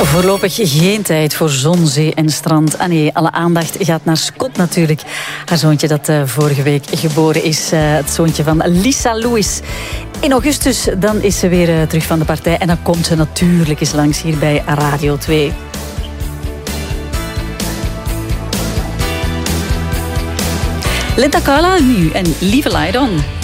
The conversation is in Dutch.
Voorlopig geen tijd voor zon, zee en strand. Ah nee, alle aandacht gaat naar Scott natuurlijk. Haar zoontje dat vorige week geboren is. Het zoontje van Lisa Lewis. In augustus dan is ze weer terug van de partij. En dan komt ze natuurlijk eens langs hier bij Radio 2. Linda Carla nu en Leave a Light On.